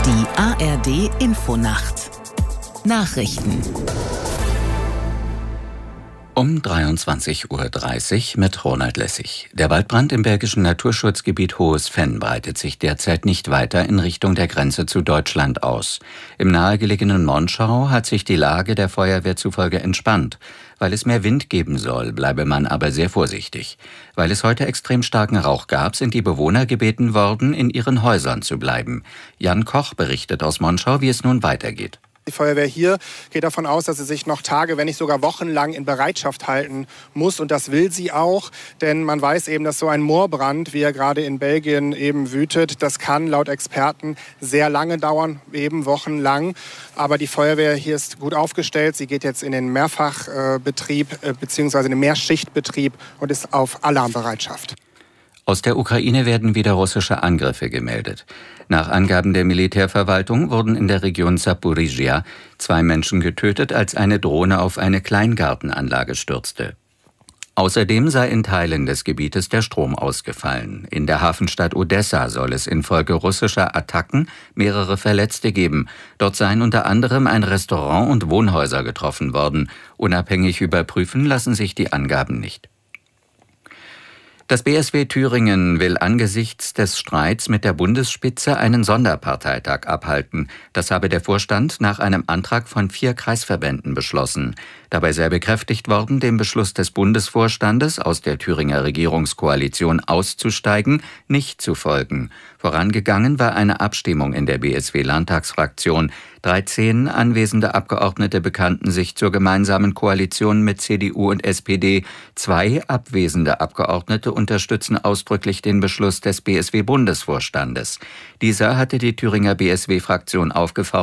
Die ARD Infonacht Nachrichten um 23:30 Uhr mit Ronald Lessig. Der Waldbrand im belgischen Naturschutzgebiet Hohes Venn breitet sich derzeit nicht weiter in Richtung der Grenze zu Deutschland aus. Im nahegelegenen Monschau hat sich die Lage der Feuerwehr zufolge entspannt. Weil es mehr Wind geben soll, bleibe man aber sehr vorsichtig. Weil es heute extrem starken Rauch gab, sind die Bewohner gebeten worden, in ihren Häusern zu bleiben. Jan Koch berichtet aus Monschau, wie es nun weitergeht. Die Feuerwehr hier geht davon aus, dass sie sich noch Tage, wenn nicht sogar wochenlang in Bereitschaft halten muss. Und das will sie auch, denn man weiß eben, dass so ein Moorbrand, wie er gerade in Belgien eben wütet, das kann laut Experten sehr lange dauern, eben wochenlang. Aber die Feuerwehr hier ist gut aufgestellt. Sie geht jetzt in den Mehrfachbetrieb bzw. in den Mehrschichtbetrieb und ist auf Alarmbereitschaft. Aus der Ukraine werden wieder russische Angriffe gemeldet. Nach Angaben der Militärverwaltung wurden in der Region Saporischschja 2 Menschen getötet, als eine Drohne auf eine Kleingartenanlage stürzte. Außerdem sei in Teilen des Gebietes der Strom ausgefallen. In der Hafenstadt Odessa soll es infolge russischer Attacken mehrere Verletzte geben. Dort seien unter anderem ein Restaurant und Wohnhäuser getroffen worden. Unabhängig überprüfen lassen sich die Angaben nicht. Das BSW Thüringen will angesichts des Streits mit der Bundesspitze einen Sonderparteitag abhalten. Das habe der Vorstand nach einem Antrag von 4 Kreisverbänden beschlossen. Dabei sei bekräftigt worden, dem Beschluss des Bundesvorstandes, aus der Thüringer Regierungskoalition auszusteigen, nicht zu folgen. Vorangegangen war eine Abstimmung in der BSW-Landtagsfraktion. 13 anwesende Abgeordnete bekannten sich zur gemeinsamen Koalition mit CDU und SPD. 2 abwesende Abgeordnete unterstützen ausdrücklich den Beschluss des BSW-Bundesvorstandes. Dieser hatte die Thüringer BSW-Fraktion aufgefordert,